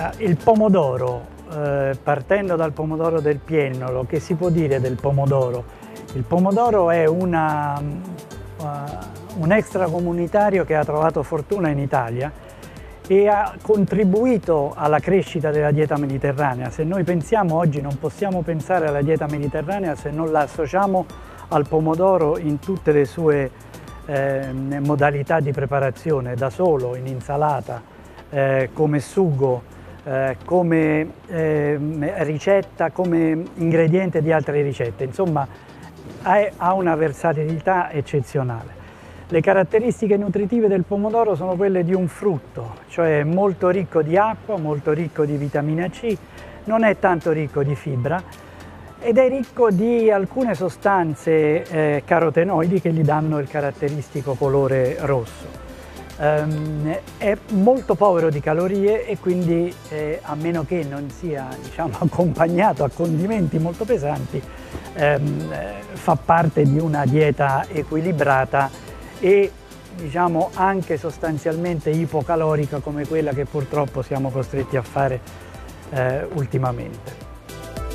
Il pomodoro, partendo dal pomodoro del Piennolo, che si può dire del pomodoro? Il pomodoro è un extracomunitario che ha trovato fortuna in Italia e ha contribuito alla crescita della dieta mediterranea. Se noi pensiamo oggi, non possiamo pensare alla dieta mediterranea se non la associamo al pomodoro in tutte le sue modalità di preparazione, da solo, in insalata, come sugo, come ricetta, come ingrediente di altre ricette. Insomma, ha una versatilità eccezionale. Le caratteristiche nutritive del pomodoro sono quelle di un frutto, cioè molto ricco di acqua, molto ricco di vitamina C, non è tanto ricco di fibra ed è ricco di alcune sostanze carotenoidi che gli danno il caratteristico colore rosso. È molto povero di calorie e quindi, a meno che non sia, diciamo, accompagnato a condimenti molto pesanti, fa parte di una dieta equilibrata e, diciamo, anche sostanzialmente ipocalorica come quella che purtroppo siamo costretti a fare ultimamente.